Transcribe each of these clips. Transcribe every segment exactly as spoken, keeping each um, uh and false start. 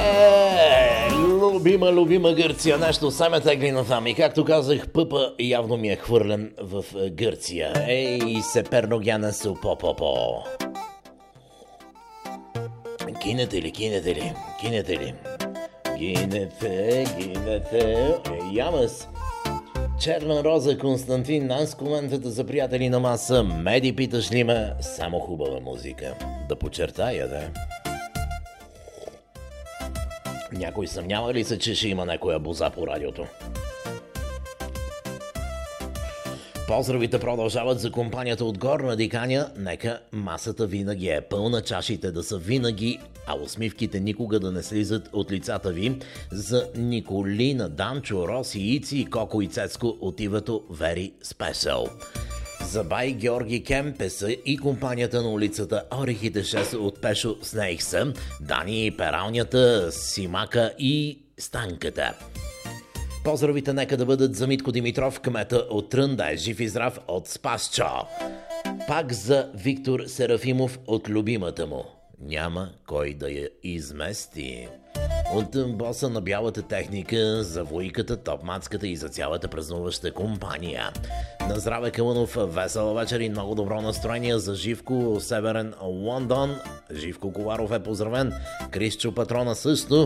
Е, любима, любима Гърция, нещо саме тегли натам. И както казах, пъпа явно ми е хвърлен в Гърция. Ей, се перногяна су по-по-по. Кинете ли, кинете ли, кинете ли? Гинете, гинете, е, ямас. Черна роза, Константин, нас командата за приятели на маса. Меди, питаш ли ме? Само хубава музика. Да подчертая, да. Някой съмнява ли се, че ще има някоя боза по радиото? Поздравите продължават за компанията от Горна Диканя. Нека масата винаги е пълна, чашите да са винаги, а усмивките никога да не слизат от лицата ви. За Николина, Данчо, Роси, Ици, Коко и Цецко от името Very Special. За бай Георги Кемпеса и компанията на улицата Орехите шест от Пешо Снейкса, Дани, Пералнята, Симака и Станката. Поздравите нека да бъдат за Митко Димитров, кмета от Трън, да е жив и здрав от Спасчо. Пак за Виктор Серафимов от любимата му. Няма кой да я измести. От боса на бялата техника, за войката, топмацката и за цялата празнуваща компания. На здраве Калунов, весела вечер и много добро настроение за Живко, Северен Лондон. Живко Коваров е поздравен, Крисчо Патрона също.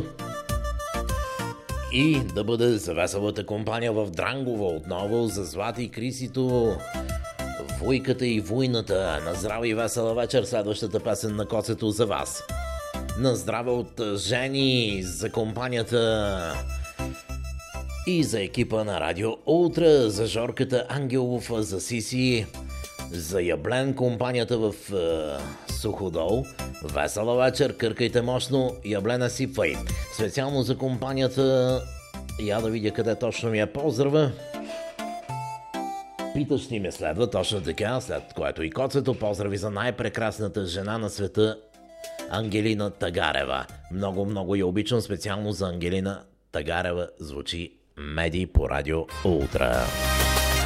И да бъде за веселата компания в Дрангово отново, за Злати, Крисито, Войката и Войната. На здраве и весела вечер, следващата песен на Коцето за вас. На здраве от Жени, за компанията и за екипа на Радио Ултра, за Жорката Ангелов, за Сиси, за Яблен, компанията в е, Суходол. Весела вечер, къркайте мощно, Яблена сипвай. Специално за компанията, я да видя къде точно ми е поздрава. Питаш ли ме следва, точно така, след което и Коцето. Поздрави за най-прекрасната жена на света, Ангелина Тагарева. Много, много я обичам, специално за Ангелина Тагарева звучи Меди по Радио Ултра.